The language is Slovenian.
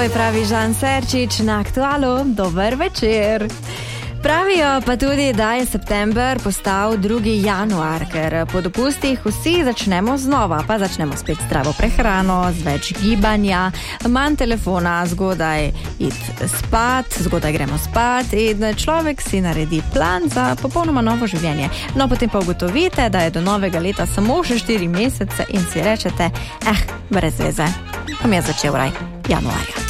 Pravi Žan Serčič na Aktualu, dober večer. Pravijo pa tudi, da je september postal 2. januar, ker po dopustih vsi začnemo znova, pa začnemo spet zdravo prehrano, z več gibanja, manj telefona, zgodaj zgodaj gremo spat in človek si naredi plan za popolnoma novo življenje. No, potem pa ugotovite, da je do novega leta samo še 4 mesece in si rečete, brez veze, bom jaz začel januarja.